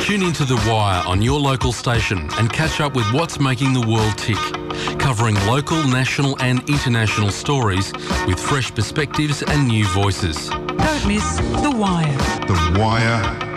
Tune into The Wire on your local station and catch up with what's making the world tick. Covering local, national and international stories with fresh perspectives and new voices. Don't miss The Wire. The Wire